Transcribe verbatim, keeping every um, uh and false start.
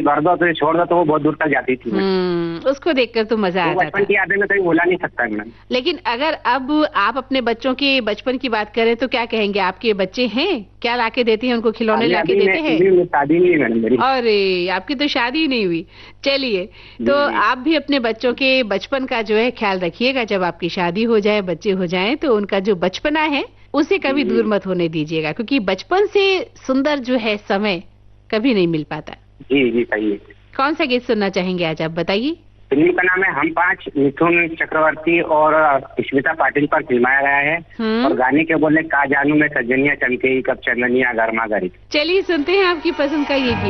भर दो तो छोड़ दो तो वो बहुत दूर तक जाती थी। हम्म, उसको देखकर तो मजा आता था। बचपन की यादें में कहीं भुला नहीं सकता मैडम। लेकिन अगर अब आप अपने बच्चों के बचपन की बात करें तो क्या कहेंगे? आपके बच्चे हैं, क्या लाके देती हैं उनको? खिलौने लाके देते हैं? शादी नहीं है मैडम मेरी। अरे, आपकी तो शादी ही नहीं हुई। चलिए, तो आप भी अपने बच्चों के बचपन का जो है ख्याल रखिएगा। जब आपकी शादी हो जाए, बच्चे हो जाएं, तो उनका जो बचपना है उसे कभी दूर मत होने दीजिएगा, क्योंकि बचपन से सुंदर जो है समय कभी नहीं मिल पाता। जी जी सही है। कौन सा गीत सुनना चाहेंगे आज आप बताइए? फिल्म का नाम है हम पांच, मिथुन चक्रवर्ती और स्मिता पाटिल पर फिल्माया गया है। और गाने के बोले का जानू में सजनिया चमके कब चंदनिया गर्मा गरी। चलिए सुनते हैं आपकी पसंद का ये गीत।